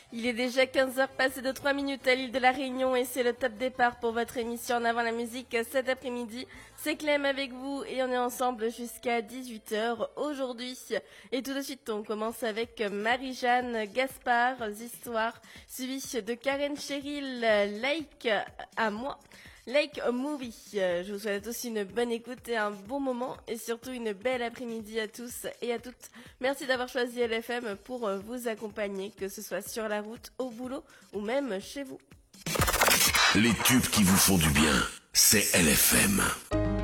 Il est déjà 15h passé de 3 minutes à l'île de la Réunion et c'est le top départ pour votre émission En avant la musique cet après-midi. C'est Clem avec vous et on est ensemble jusqu'à 18h aujourd'hui. Et tout de suite on commence avec Marie-Jeanne Gaspard, Histoires, suivi de Karen Cheryl, Like à moi. Like a Movie. Je vous souhaite aussi une bonne écoute et un bon moment et surtout une belle après-midi à tous et à toutes. Merci d'avoir choisi LFM pour vous accompagner, que ce soit sur la route, au boulot ou même chez vous. Les tubes qui vous font du bien, c'est LFM.